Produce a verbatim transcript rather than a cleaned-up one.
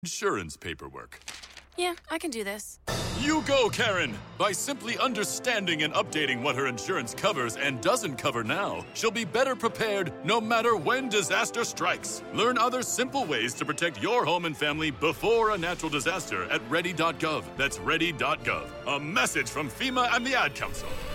Insurance paperwork. Yeah, I can do this. You go, Karen! By simply understanding and updating what her insurance covers and doesn't cover now, she'll be better prepared no matter when disaster strikes. Learn other simple ways to protect your home and family before a natural disaster at ready dot gov. That's ready dot gov. A message from FEMA and the Ad Council.